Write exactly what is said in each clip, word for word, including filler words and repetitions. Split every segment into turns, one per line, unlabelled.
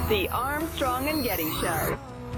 The Armstrong and Getty Show.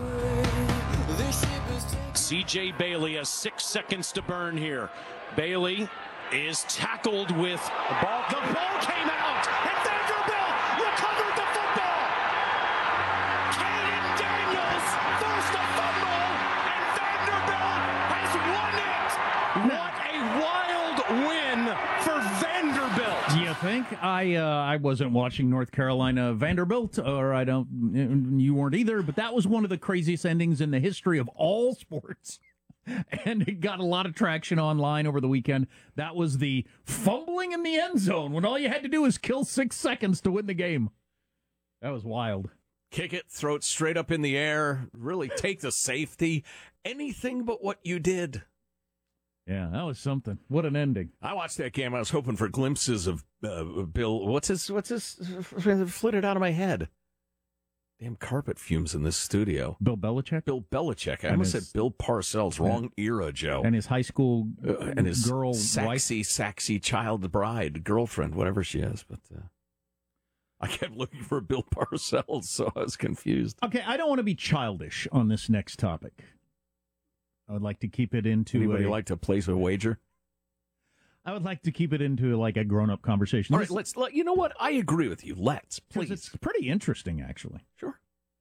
C J Bailey has six seconds to burn here. Bailey is tackled with the ball. The ball came out, and Vanderbilt recovered the football. Caden Daniels forced a fumble, and Vanderbilt has won it. What a wild win for Vanderbilt.
You think? I uh, I wasn't watching North Carolina Vanderbilt, or I don't. You weren't either. But that was one of the craziest endings in the history of all sports. And it got a lot of traction online over the weekend. That was the fumbling in the end zone when all you had to do was kill six seconds to win the game. That was wild.
Kick it, throw it straight up in the air, really take the safety. Anything but what you did.
Yeah, that was something. What an ending.
I watched that game. I was hoping for glimpses of uh, Bill. What's his, what's his, flitted out of my head. Damn carpet fumes in this studio.
Bill Belichick?
Bill Belichick. I
And
almost
his-
said Bill Parcells. Wrong era, Joe.
And his high school
Uh, and his
girl
sexy,
wife.
sexy child bride, girlfriend, whatever she is. But uh, I kept looking for Bill Parcells, so I was confused.
Okay, I don't want to be childish on this next topic. I would like to keep it into
Anybody
a,
like to place a wager?
I would like to keep it into like a grown-up conversation.
All
This-
right, let's. Let, you know what? I agree with you. Let's,
'cause
please.
It's pretty interesting, actually.
Sure.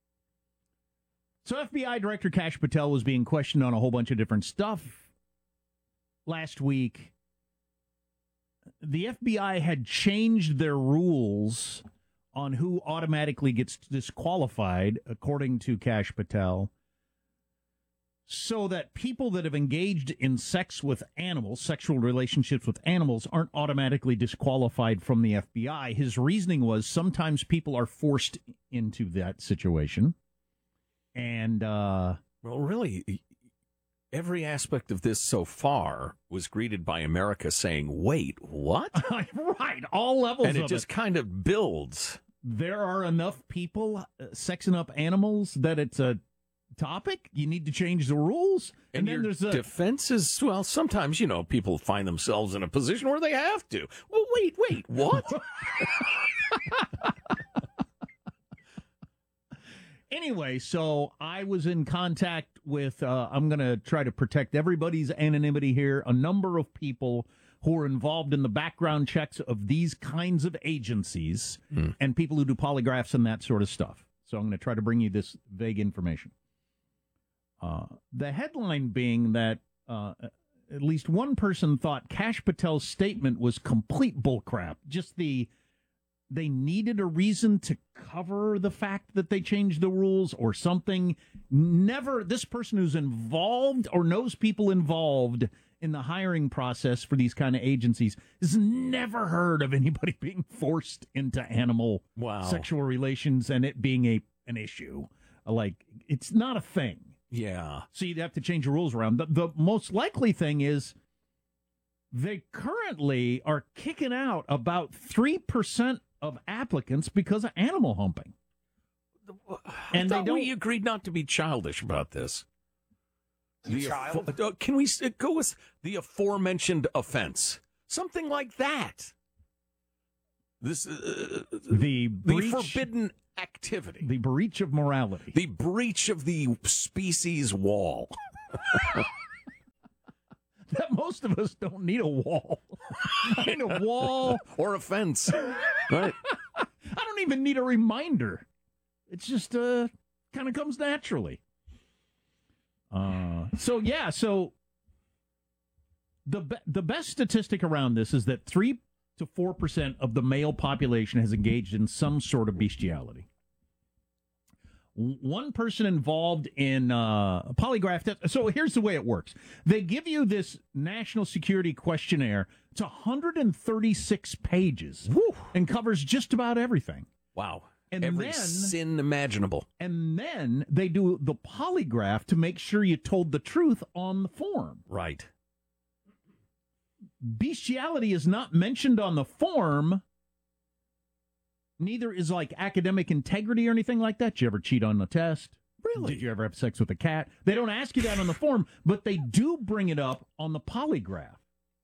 So F B I Director Kash Patel was being questioned on a whole bunch of different stuff last week. The F B I had changed their rules on who automatically gets disqualified, according to Kash Patel, so that people that have engaged in sex with animals, sexual relationships with animals, aren't automatically disqualified from the F B I. His reasoning was sometimes people are forced into that situation. And, uh,
Well, really, every aspect of this so far was greeted by America saying, wait, what?
right, all levels
And it
of
just
it.
kind of builds.
There are enough people uh, sexing up animals that it's a topic. You need to change the rules.
And,
And, then
your
there's a...
defense is, well, sometimes, you know, people find themselves in a position where they have to. Well, wait, wait, what?
Anyway, so I was in contact with, uh, I'm going to try to protect everybody's anonymity here, a number of people who are involved in the background checks of these kinds of agencies
Hmm.
and people who do polygraphs and that sort of stuff. So I'm going to try to bring you this vague information. Uh, the headline being that uh, at least one person thought Kash Patel's statement was complete bullcrap. Just the... They needed a reason to cover the fact that they changed the rules or something. Never, this person who's involved or knows people involved in the hiring process for these kind of agencies has never heard of anybody being forced into animal
Wow.
sexual relations and it being a an issue. Like, it's not a thing.
Yeah.
So you'd have to change the rules around. The, the most likely thing is they currently are kicking out about three percent of applicants because of animal humping.
And
they
they
don't-
we agreed not to be childish about this. The
Child?
affo- uh, can we s- go with the aforementioned offense? Something like that. This uh,
The
the
breach,
forbidden activity.
the breach of morality.
The breach of the species wall.
That most of us don't need a wall. I need a wall.
Or a fence. Right.
I don't even need a reminder. It's just uh, kind of comes naturally. Uh, so yeah, so the be- the best statistic around this is that three to four percent of the male population has engaged in some sort of bestiality. One person involved in uh, a polygraph test. So here's the way it works. They give you this national security questionnaire. It's one hundred thirty-six pages and covers just about everything.
Wow.
And
Every
then-
sin imaginable.
And then they do the polygraph to make sure you told the truth on the form.
Right.
Bestiality is not mentioned on the form. Neither is like academic integrity or anything like that. Did you ever cheat on the test?
Really?
Did you ever have sex with a cat? They don't ask you that on the form, but they do bring it up on the polygraph.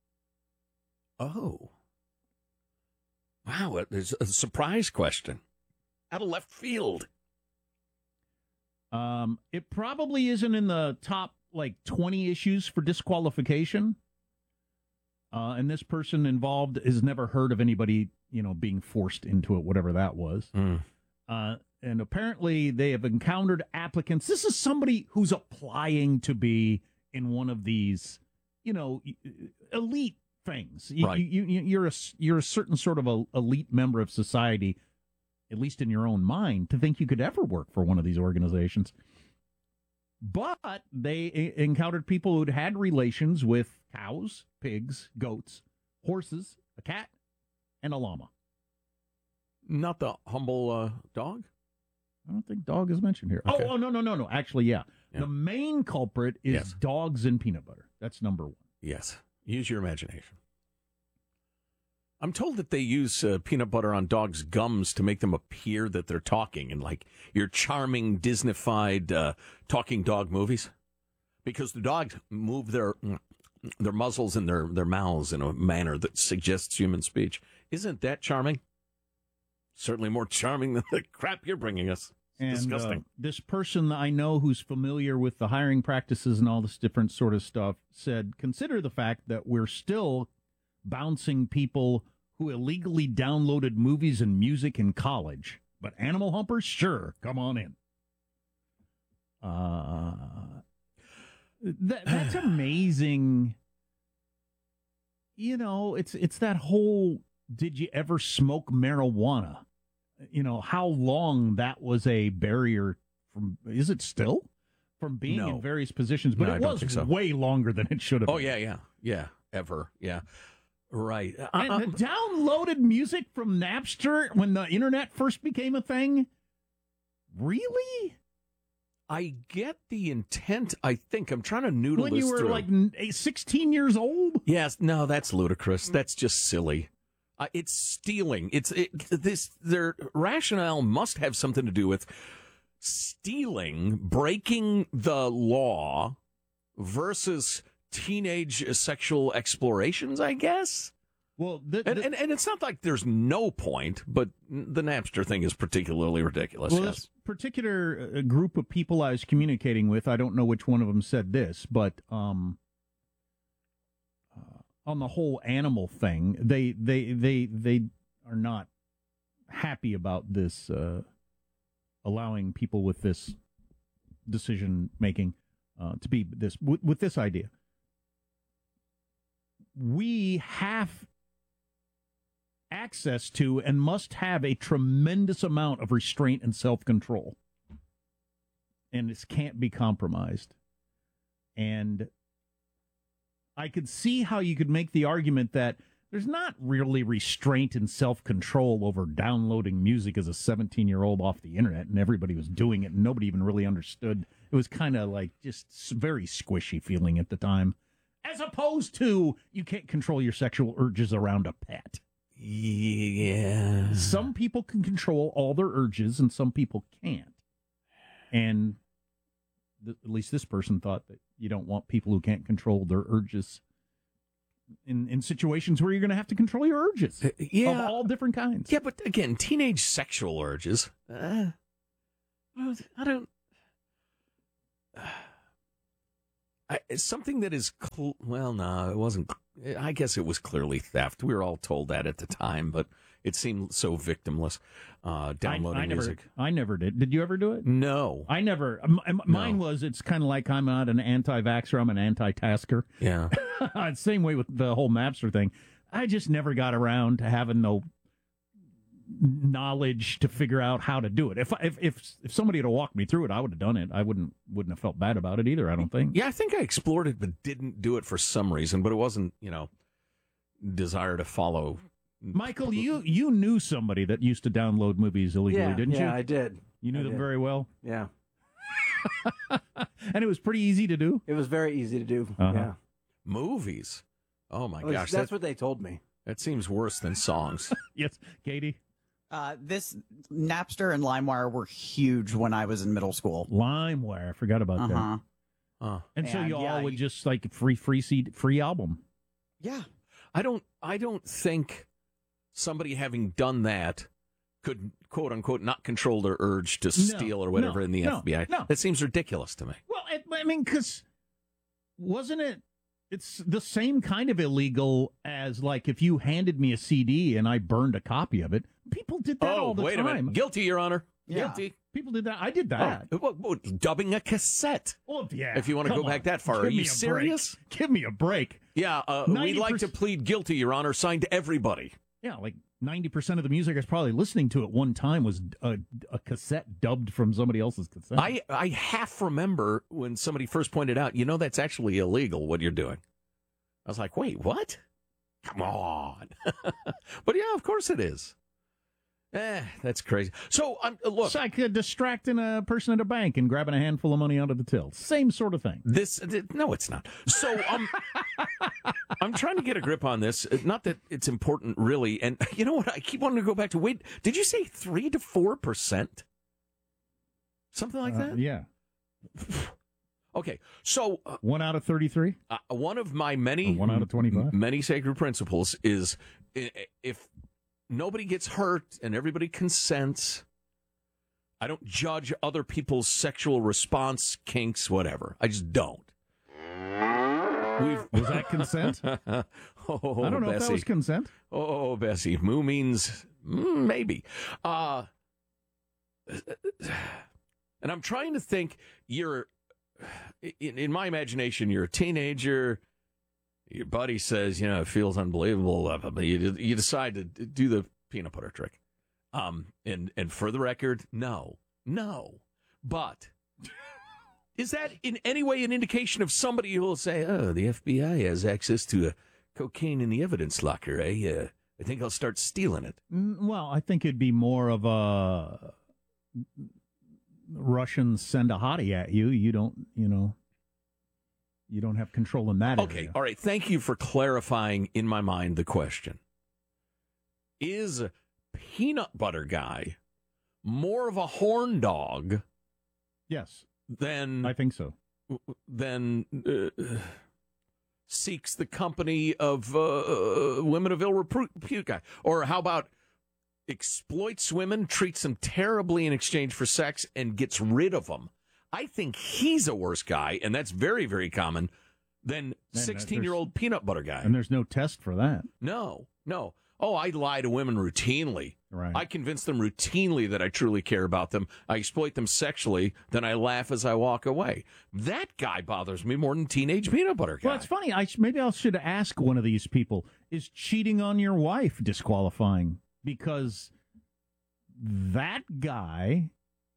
Oh. Wow. There's a surprise question. Out of left field.
Um, it probably isn't in the top like twenty issues for disqualification. Uh, and this person involved has never heard of anybody, you know, being forced into it, whatever that was.
Mm.
Uh, and apparently they have encountered applicants. This is somebody who's applying to be in one of these, you know, elite things. You,
Right.
you, you, you're a you're a certain sort of a elite member of society, at least in your own mind, to think you could ever work for one of these organizations. But they encountered people who'd had relations with cows, pigs, goats, horses, a cat, and a llama.
Not the humble uh, dog?
I don't think dog is mentioned here.
Okay.
Oh, oh, no, no, no, no. Actually, yeah.
Yeah.
The main culprit is
Yes.
dogs and peanut butter. That's number one.
Yes. Use your imagination. I'm told that they use uh, peanut butter on dogs' gums to make them appear that they're talking in like your charming Disney-fied uh, talking dog movies. Because the dogs move their their muzzles and their, their mouths in a manner that suggests human speech. Isn't that charming? Certainly more charming than the crap you're bringing us.
And
Disgusting.
Uh, this person I know who's familiar with the hiring practices and all this different sort of stuff said, consider the fact that we're still bouncing people who illegally downloaded movies and music in college. But animal humpers, sure, come on in. Uh, that, that's amazing. You know, it's it's that whole, did you ever smoke marijuana? You know, how long that was a barrier from, is it still? From being
No.
in various positions, but
No, I
it
don't
was
think so.
way longer than it should have
Oh,
been.
yeah, yeah. Yeah. Ever. Yeah. Right.
And
Uh,
the downloaded music from Napster when the internet first became a thing? Really?
I get the intent, I think. I'm trying to noodle
When
this
you were
through.
like n- sixteen years old?
Yes, no, that's ludicrous. That's just silly. Uh, it's stealing. It's it, this. Their rationale must have something to do with stealing, breaking the law, versus teenage sexual explorations, I guess.
Well, the,
And,
the-
and and it's not like there's no point, but the Napster thing is particularly ridiculous.
well,
yes.
this particular uh, group of people I was communicating with, I don't know which one of them said this, but um, uh, on the whole animal thing, they they they they are not happy about this uh, allowing people with this decision making uh, to be this with, with this idea. We have access to and must have a tremendous amount of restraint and self-control. And this can't be compromised. And I could see how you could make the argument that there's not really restraint and self-control over downloading music as a seventeen-year-old off the internet, and everybody was doing it, and nobody even really understood. It was kind of like just very squishy feeling at the time, as opposed to you can't control your sexual urges around a pet.
Yeah.
Some people can control all their urges, and some people can't. And th- at least this person thought that you don't want people who can't control their urges in, in situations where you're going to have to control your urges
Uh, yeah.
of all different kinds.
Yeah, but again, teenage sexual urges. Uh, I don't. I, it's something that is cl- well, no, it wasn't. I guess it was clearly theft. We were all told that at the time, but it seemed so victimless. Uh, downloading
I, I never,
music.
I never did. Did you ever do it?
No.
I never. M- m- mine
No.
was, it's kind of like I'm not an anti-vaxxer, I'm an anti-tasker.
Yeah.
Same way with the whole Napster thing. I just never got around to having no knowledge to figure out how to do it. If if if, if somebody had walked me through it, I would have done it. I wouldn't wouldn't have felt bad about it either, I don't think.
Yeah, I think I explored it, but didn't do it for some reason. But it wasn't, you know, desire to follow.
Michael, you you knew somebody that used to download movies illegally,
yeah,
didn't
yeah,
you?
I did.
You knew
I
them
did.
very well.
Yeah,
And it was pretty easy to do.
it was very easy to do.
Uh-huh.
Yeah,
Movies. Oh, my
At least
gosh.
that's
that,
what they told me.
that seems worse than songs.
Yes, Katie.
Uh, this Napster and LimeWire were huge when I was in middle school.
LimeWire, I forgot about
Uh
that.
huh.
Uh,
And so
And,
you all
yeah,
would
you-
just like free free C D, free album.
Yeah.
I don't. I don't think somebody having done that could quote unquote not control their urge to steal or whatever
no,
in the
no,
F B I.
no.
That seems ridiculous to me.
Well, it, I mean, because wasn't it? It's the same kind of illegal as like if you handed me a C D and I burned a copy of it. People did that
oh,
all the
wait
time.
a minute. Guilty, Your Honor.
Yeah.
Guilty.
People did that. I did that.
Oh, what- what, dubbing a cassette.
Well, yeah.
If you want to
come
go back
on.
that far.
Give
Are you
me a
serious?
break. Give me a break.
Yeah, uh, we'd like to plead guilty, Your Honor, signed to everybody.
Yeah, like ninety percent of the music I was probably listening to at one time was a, a cassette dubbed from somebody else's cassette.
I, I half remember when somebody first pointed out, you know, that's actually illegal what you're doing. I was like, wait, what? Come on. But yeah, of course it is. Eh, that's crazy. So, um, look.
It's like uh, distracting a person at a bank and grabbing a handful of money out of the till. Same sort of thing.
This, no, it's not. So, um, I'm trying to get a grip on this. Not that it's important, really. And you know what? I keep wanting to go back to, wait, did you say three to four percent? Something like
Uh,
that?
yeah.
Okay, so uh,
One out of thirty-three?
uh, one of my many,
Or one out of twenty-five?
many sacred principles is i- if nobody gets hurt and everybody consents, I don't judge other people's sexual response, kinks, whatever. I just don't. We've
Was that consent?
oh,
I don't know
Bessie.
if that was consent.
Oh, Bessie. Moo means mm, maybe. Uh, and I'm trying to think, you're, in, in my imagination, you're a teenager. Your buddy says, you know, it feels unbelievable. But you, you decide to do the peanut butter trick. Um, and, and for the record, no. No. But is that in any way an indication of somebody who will say, oh, the F B I has access to uh, cocaine in the evidence locker, eh? Uh, I think I'll start stealing it.
Mm, Well, I think it'd be more of a Russians send a hottie at you. You don't, you know, you don't have control in that
Okay,
area.
all right. Thank you for clarifying in my mind the question. Is Peanut Butter Guy more of a horn dog
Yes,
than
I think so.
than uh, seeks the company of uh, women of ill repute guy? Or how about exploits women, treats them terribly in exchange for sex, and gets rid of them? I think he's a worse guy, and that's very, very common, than sixteen-year-old peanut butter guy.
And there's no test for that.
No, no. Oh, I lie to women routinely.
Right.
I convince them routinely that I truly care about them. I exploit them sexually. Then I laugh as I walk away. That guy bothers me more than teenage peanut butter guy.
Well, it's funny. I sh- maybe I should ask one of these people: is cheating on your wife disqualifying? Because that guy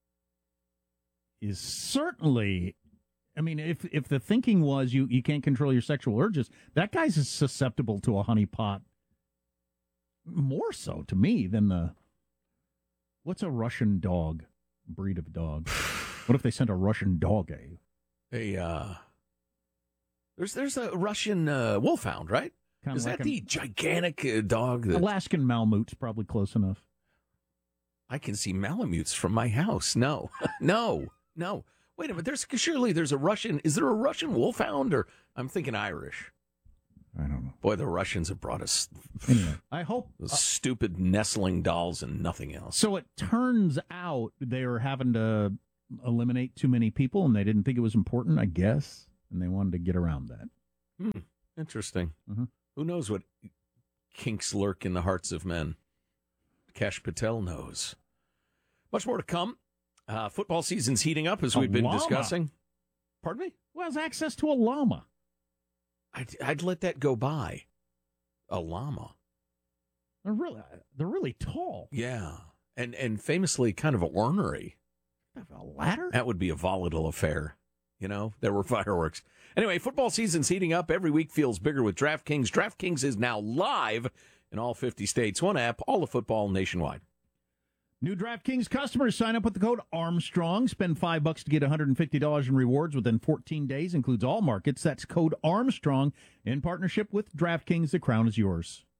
is certainly. I mean, if if the thinking was you you can't control your sexual urges, that guy's as susceptible to a honeypot. More so to me than the. What's a Russian dog breed of dog? What if they sent a Russian dog at you?
A uh, there's there's a Russian uh, wolfhound, right?
Kinda
Is
like
that
an-
the gigantic uh, dog that
Alaskan Malamutes? Probably close enough.
I can see Malamutes from my house? No, no, no. Wait a minute. There's surely there's a Russian. Is there a Russian wolfhound? Or I'm thinking Irish.
I don't know.
Boy, the Russians have brought us
Anyway, I hope.
those stupid nestling dolls and nothing else.
So it turns out they were having to eliminate too many people, and they didn't think it was important, I guess, and they wanted to get around that.
Hmm, interesting.
Mhm.
Who knows what kinks lurk in the hearts of men? Kash Patel knows. Much more to come. Uh, football season's heating up, as
A
we've been
llama.
discussing. Pardon me?
Who has access to a llama?
I'd, I'd let that go by. A llama.
They're really, they're really tall.
Yeah. And and famously kind of ornery.
Have a ladder?
That would be a volatile affair. You know, there were fireworks. Anyway, football season's heating up. Every week feels bigger with DraftKings. DraftKings is now live in all fifty states. One app, all of football nationwide.
New DraftKings customers sign up with the code Armstrong. Spend five bucks to get one hundred fifty dollars in rewards within fourteen days. Includes all markets. That's code Armstrong in partnership with DraftKings. The crown is yours.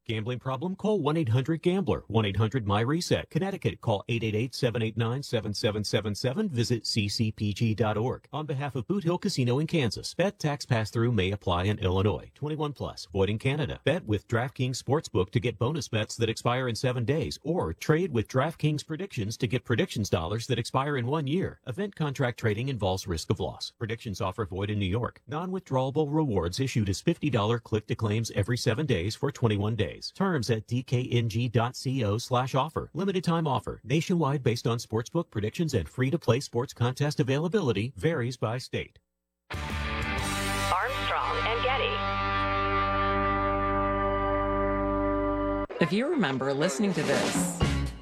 Gambling problem? Call one eight hundred gambler. one eight hundred my reset. Connecticut, call eight eight eight, seven eight nine, seven seven seven seven. Visit c c p g dot org. On behalf of Boot Hill Casino in Kansas, bet tax pass-through may apply in Illinois. twenty-one plus. Void in Canada. Bet with DraftKings Sportsbook to get bonus bets that expire in seven days. Or trade with DraftKings Predictions to get predictions dollars that expire in one year. Event contract trading involves risk of loss. Predictions offer void in New York. Non-withdrawable rewards issued as fifty dollars click-to-claims every seven days for twenty-one days. Terms at d k n g dot co slash offer. Limited time offer. Nationwide based on sportsbook predictions and free-to-play sports contest availability. Varies by state.
Armstrong and Getty.
If you remember listening to this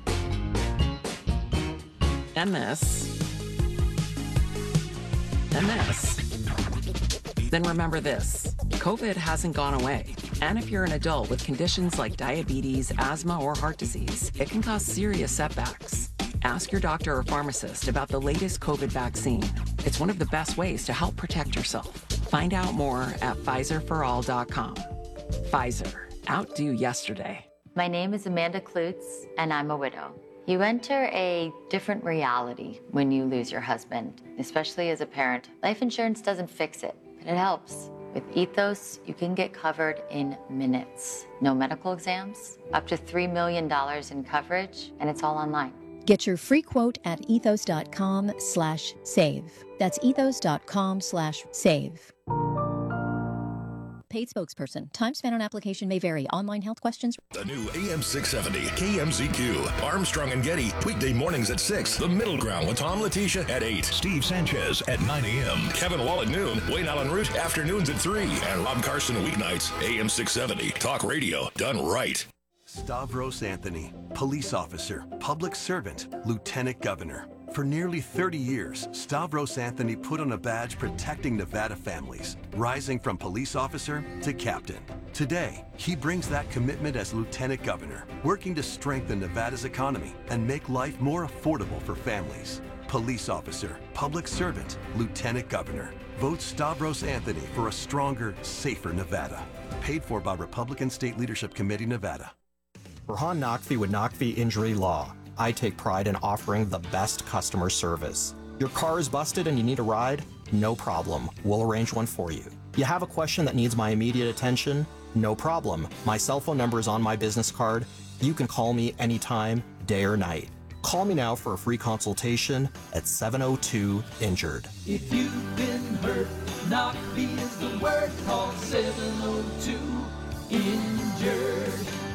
and this and this, then remember this. COVID hasn't gone away. And if you're an adult with conditions like diabetes, asthma, or heart disease, it can cause serious setbacks. Ask your doctor or pharmacist about the latest COVID vaccine. It's one of the best ways to help protect yourself. Find out more at Pfizer for all dot com. Pfizer. Outdo yesterday.
My name is Amanda Klutz, and I'm a widow. You enter a different reality when you lose your husband, especially as a parent. Life insurance doesn't fix it, but it helps. With Ethos, you can get covered in minutes. No medical exams, up to three million dollars in coverage, and it's all online.
Get your free quote at ethos.com slash save. That's ethos.com slash save. Paid spokesperson. Time spent on application may vary. Online health questions.
The new A M six seventy K M Z Q. Armstrong and Getty. Weekday mornings at six. The Middle Ground with Tom Letitia at eight. Steve Sanchez at nine a.m. Kevin Wall at noon. Wayne Allen Root afternoons at three. And Rob Carson weeknights. A M six seventy. Talk radio done right.
Stavros Anthony, police officer, public servant, lieutenant governor. For nearly thirty years, Stavros Anthony put on a badge protecting Nevada families, rising from police officer to captain. Today, he brings that commitment as lieutenant governor, working to strengthen Nevada's economy and make life more affordable for families. Police officer, public servant, lieutenant governor. Vote Stavros Anthony for a stronger, safer Nevada. Paid for by Republican State Leadership Committee, Nevada.
Rahan Naqvi with Naqvi Injury Law. I take pride in offering the best customer service. Your car is busted and you need a ride? No problem. We'll arrange one for you. You have a question that needs my immediate attention? No problem. My cell phone number is on my business card. You can call me anytime, day or night. Call me now for a free consultation at seven oh two injured.
If you've been hurt, Naqvi is the word. Call seven oh two injured.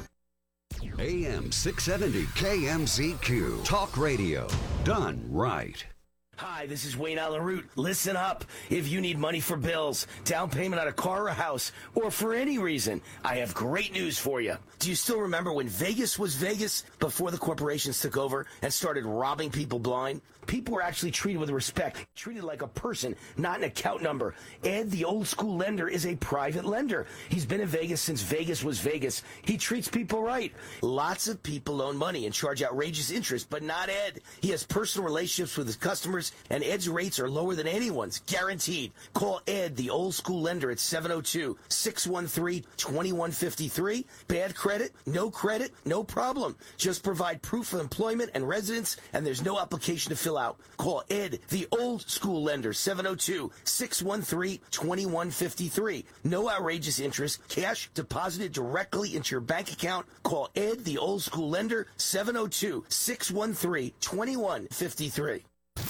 A M six seventy K M Z Q. Talk radio done right.
Hi, this is Wayne Allen Root. Listen up. If you need money for bills, down payment on a car or a house, or for any reason, I have great news for you. Do you still remember when Vegas was Vegas before the corporations took over and started robbing people blind? People were actually treated with respect, treated like a person, not an account number. Ed, the old school lender, is a private lender. He's been in Vegas since Vegas was Vegas. He treats people right. Lots of people loan money and charge outrageous interest, but not Ed. He has personal relationships with his customers, and Ed's rates are lower than anyone's, guaranteed. Call Ed, the old school lender, at seven oh two, six one three, two one five three. Bad credit? No credit? No problem. Just provide proof of employment and residence, and there's no application to fill out. Call Ed, the old school lender, seven oh two, six one three, two one five three. No outrageous interest. Cash deposited directly into your bank account. Call Ed, the old school lender, seven oh two, six one three, two one five three.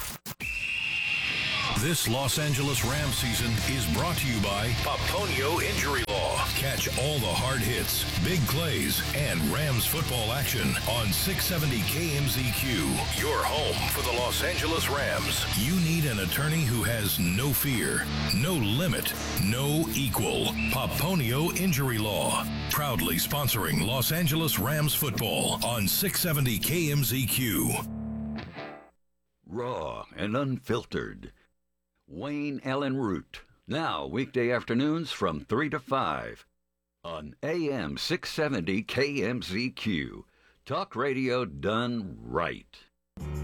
This Los Angeles Rams season is brought to you by Paponio Injury Law. Catch all the hard hits, big plays, and Rams football action on six seventy K M Z Q. Your home for the Los Angeles Rams. You need an attorney who has no fear, no limit, no equal. Paponio Injury Law. Proudly sponsoring Los Angeles Rams football on six seventy K M Z Q.
Raw and unfiltered. Wayne Allen Root. Now, weekday afternoons from three to five on A M six seventy K M Z Q. Talk radio done right.